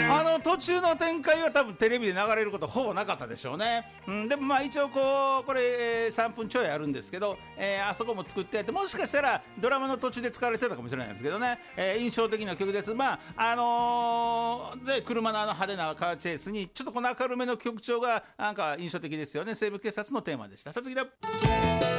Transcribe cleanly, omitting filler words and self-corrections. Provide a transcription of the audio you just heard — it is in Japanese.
途中の展開は多分テレビで流れることほぼなかったでしょうね、でもまあ一応これ、3分ちょいあるんですけど、あそこも作ってやって、もしかしたらドラマの途中で使われてたかもしれないですけどね、印象的な曲です。まあで車の派手なカーチェイスにちょっとこの明るめの曲調がなんか印象的ですよね。西部警察のテーマでした。さつきだ。